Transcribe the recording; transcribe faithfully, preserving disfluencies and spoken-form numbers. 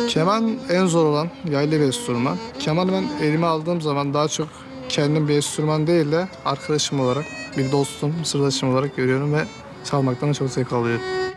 Keman en zor olan yaylı bir enstrüman. Kemanı ben elime aldığım zaman daha çok kendim bir enstrüman değil de arkadaşım olarak, bir dostum, sırdaşım olarak görüyorum ve çalmaktan çok zevk alıyorum.